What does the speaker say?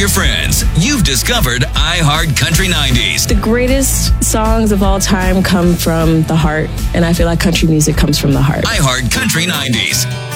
your friends. You've discovered iHeart Country 90s. The greatest songs of all time come from the heart, and I feel like country music comes from the heart. iHeart Country 90s.